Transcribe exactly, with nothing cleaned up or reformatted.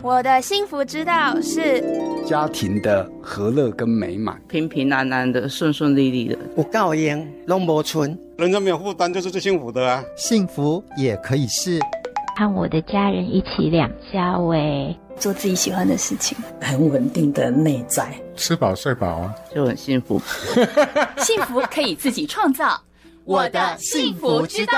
我的幸福之道是家庭的和乐跟美满， 平平安安的，顺顺利利的， 有够用拢无剩， 人生没有负担就是最幸福的啊！ 幸福也可以是和我的家人一起两家喂， 做自己喜欢的事情， 很稳定的内在， 吃饱睡饱啊， 就很幸福。 幸福可以自己创造，我的幸福之道。